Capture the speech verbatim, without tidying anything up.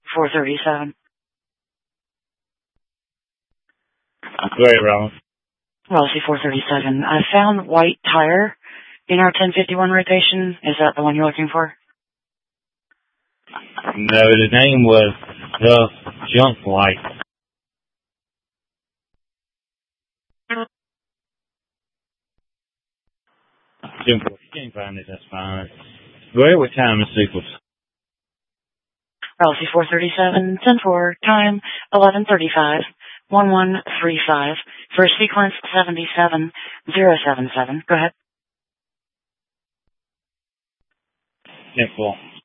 four thirty-seven. Great, Rollins. Raleigh four thirty-seven. I found white tire in our ten fifty-one rotation. Is that the one you're looking for? No, the name was the Junk Light. Simple. If you can't find it, that's fine. Go ahead with time and sequence. Raleigh four thirty-seven, ten four, time eleven thirty-five, one one three five, for sequence seventy-seven zero seven seven. Go ahead. Simple.